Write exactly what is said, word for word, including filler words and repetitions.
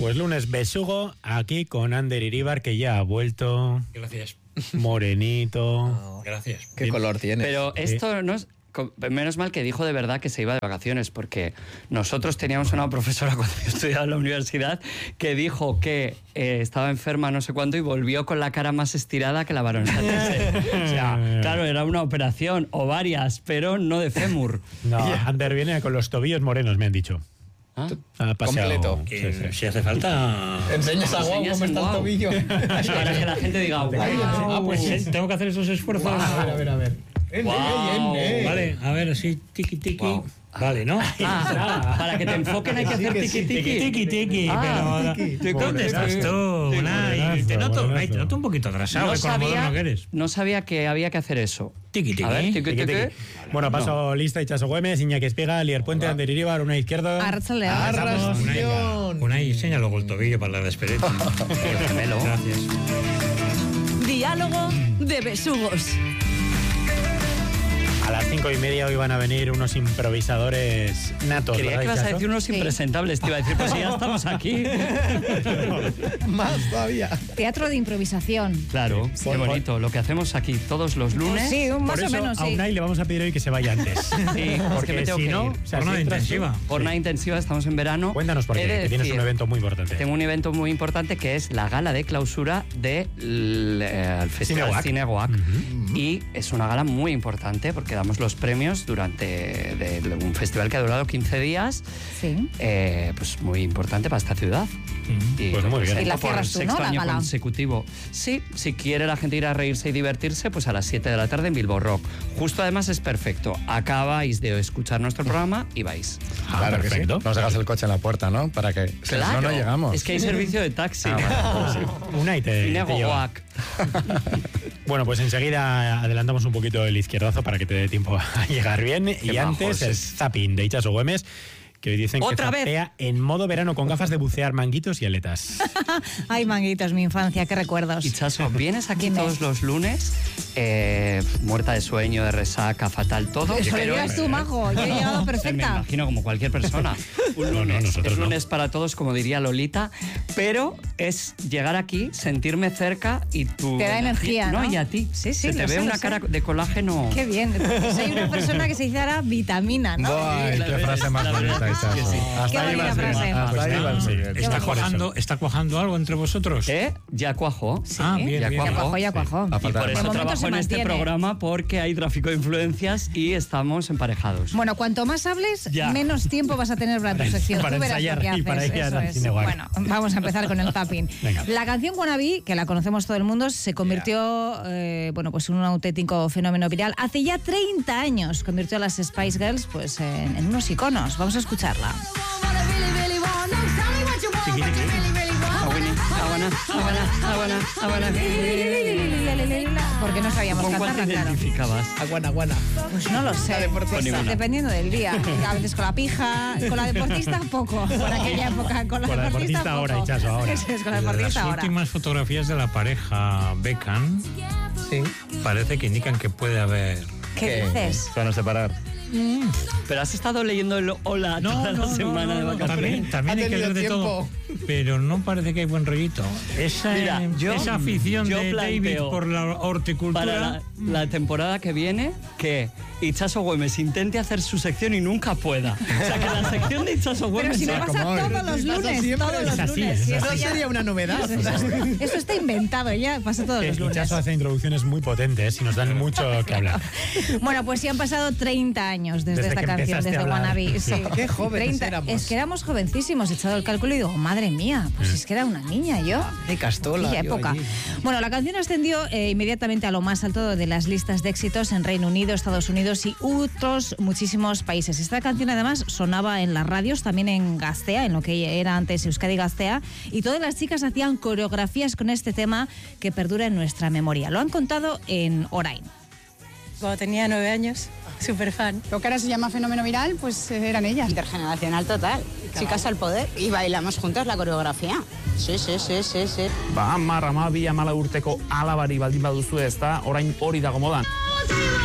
Pues lunes besugo aquí con Ander Iríbar, que ya ha vuelto. Gracias. Morenito. Oh, gracias. ¿Qué Dime. color tienes? Pero esto no es... Menos mal que dijo de verdad que se iba de vacaciones, porque nosotros teníamos una profesora cuando yo estudiaba en la universidad que dijo que eh, estaba enferma no sé cuánto y volvió con la cara más estirada que la baronesa. O sea, claro, era una operación o varias, pero no de fémur. No, Ander viene con los tobillos morenos, me han dicho. ¿Ah? Ha paseado, completo. Que, sí, sí. Si hace falta... Enseñas a Guau cómo está el tobillo. Para que la gente diga, wow. Ah, pues eh, tengo que hacer esos esfuerzos. Wow. A ver, a ver, a ver. En, Wow. en, en. Vale, a ver, así, tiki tiki. Wow. Vale, ¿no? Ah, para que te enfoquen hay que hacer tiki tiki. Tiki tiki, Ah, pero... tiki. ¿Dónde estás tú? Unai? Te noto, Unai, te noto un poquito atrasado, No eh, con lo moderno sabía, que eres. no sabía que había que hacer eso. Tiki tiki. A ver, tiki Tiki, tiki. tiki. Bueno, paso lista, Itxaso Güemes, Iñaki Espiga, Lier Puente, Ander Iríbar, una izquierda. Arratsaldeon. Arrastración. Unai, enseña luego el tobillo para la despedida. Gemelo. Gracias. Diálogo de besugos. A las cinco y media hoy van a venir unos improvisadores natos. Creía ¿verdad, que ibas a Itxaso? decir unos Sí. impresentables. Te iba a decir, pues si ya estamos aquí. Más todavía. Teatro de improvisación. Claro, Sí. qué bonito. Lo que hacemos aquí todos los lunes. Sí, un- más Por o eso menos, a sí. Unai le vamos a pedir hoy que se vaya antes. Sí, es que Porque me tengo si que no, ir. o sea, Jornada si entras tú- intensiva. Jornada intensiva, estamos en verano. Cuéntanos por He qué, de que tienes decir, un evento muy importante. Tengo un evento muy importante que es la gala de clausura del eh, Festival Cineguac. Cineguac. Y es una gala muy importante porque damos los premios durante de, de un festival que ha durado quince días. Sí. Eh, pues muy importante para esta ciudad. Y Pues lo muy bien. presento Y la por cierras tú, sexto ¿no? La año gala. consecutivo. Sí, si quiere la gente ir a reírse y divertirse, pues a las siete de la tarde en Bilbo Rock. Justo además es perfecto. Acabáis de escuchar nuestro programa y vais. Ah, Claro que sí. perfecto. Nos dejas el coche en la puerta, ¿no? Para que... Si no, no llegamos. Es que hay servicio de taxi. Ah, Unai te, te lleva. Cineguac. Bueno, pues enseguida adelantamos un poquito el izquierdazo para que te dé tiempo a llegar bien. Y majos. antes el zapping de Itxaso Güemes, que hoy dicen ¿Otra que vez? zapea en modo verano con gafas de bucear, manguitos y aletas. Ay, manguitos, mi infancia, qué recuerdos. Ichaso, vienes aquí Dime. todos los lunes, eh, muerta de sueño, de resaca, fatal, todo. Eso lo pero- digas tú, majo. Yo he llegado Me perfecta. imagino como cualquier persona. Un No, no, lunes, nosotros es no. lunes para todos, como diría Lolita, pero es llegar aquí, sentirme cerca y tu... Te da energía, ¿no? y a ti. Sí, sí, Se te lo ve sé, lo una sé. cara de colágeno. Qué bien. Soy una persona que se dice ahora vitamina, ¿no? Ay, La qué verdad- frase más la verdad bonita, es que Itxaso. sí. Qué Hasta ahí bonita va el frase. siguiente. Ah, pues Hasta ahí ya. va el siguiente. ¿Está bonito. cuajando, ¿Está cuajando algo entre vosotros? ¿Eh? Ya cuajó. Ah, bien, ya bien. Ya cuajó. cuajó, ya cuajó. A Y falta por de eso De momento trabajo se en este mantiene. programa, porque hay tráfico de influencias y estamos emparejados. Bueno, cuanto más hables, Ya. menos tiempo vas a tener para tu Para- sección. para Tú verás ensayar lo que y haces. para ir Eso al es. Cineguac. Bueno, vamos a empezar con el tapping. Venga. La canción Wannabe, que la conocemos todo el mundo, se convirtió eh, bueno, pues en un auténtico fenómeno viral. Hace ya treinta años convirtió a las Spice Girls pues, en, en unos iconos. Vamos a escucharla. Tiki, tiki. Aguana, aguana, aguana, aguana, aguana. Porque no sabíamos ¿Con cuál te cantarla, claro. identificabas? Aguana, aguana. Pues no lo sé. Con ninguna. Dependiendo del día. A veces con la pija, con la deportista poco. Por aquella época, con la, Con la deportista ahora, poco. Itxaso, ahora. Eso es, con la Las deportista ahora. últimas fotografías de la pareja Beckham Sí. parece que indican que puede haber... ¿Qué dices? Se van a separar. Pero has estado leyendo el hola toda la semana de vacaciones. También, también Ha hay que tenido leer de todo. Pero no parece que hay buen rollito. Esa, Mira, yo- esa afición yo de David planteo por la horticultura... Para la, la temporada que viene, que Itxaso Güemes intente hacer su sección y nunca pueda. O sea, que la sección de Itxaso Pero Güemes... si me sea, pasa como hoy. todos los Pasa lunes, siempre. todos los Es así, lunes. es Y así. eso Eso ya- sería una novedad. Eso está inventado ya, pasa todos los El lunes. Itxaso hace introducciones muy potentes y nos dan mucho que hablar. Bueno, pues sí han pasado treinta años desde, Desde esta que canción, empezaste desde a hablar. Wannabe. Sí. Qué jóvenes éramos. Es que éramos jovencísimos, he echado el cálculo y digo, madre mía, pues es que era una niña yo. De Castola. Aquella yo época. allí. Bueno, la canción ascendió eh, inmediatamente a lo más alto de las listas de éxitos en Reino Unido, Estados Unidos y otros muchísimos países. Esta canción además sonaba en las radios, también en Gaztea, en lo que era antes Euskadi Gaztea, y todas las chicas hacían coreografías con este tema que perdura en nuestra memoria. Lo han contado en Orain. Cuando tenía nueve años, súper fan. Lo que ahora se llama fenómeno viral, pues eh, eran ellas. Intergeneracional total. Chicas al poder. Y bailamos juntas la coreografía. Sí, sí, sí, sí, sí. Ba, hamar, hamabi, hamala urteko alabari baldin baduzu ez da, orain hori dago modan.